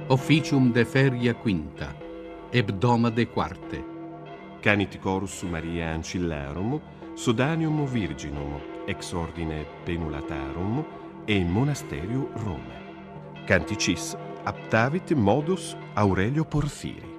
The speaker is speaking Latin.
officium de feria quinta, hebdoma de quarte. Canit chorus Maria Ancillarum, Sodanium Virginum, ex ordine Penulatarum, e in monasterio Rome. Canticis aptavit modus Aurelio Porfiri.